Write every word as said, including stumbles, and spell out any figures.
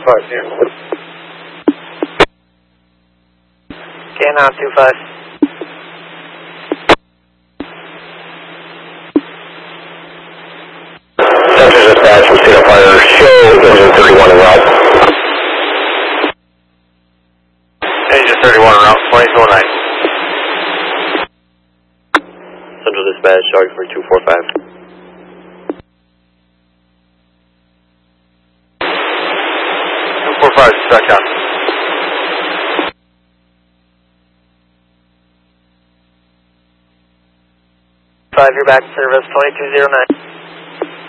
five here. Scan out two five. Central dispatch from Cedar Fire, show engine thirty-one en route. Engine thirty-one en route, twenty-two oh nine. Central dispatch, showing for two four five. two four five, dispatch on. Five, you're back service, twenty-two oh nine.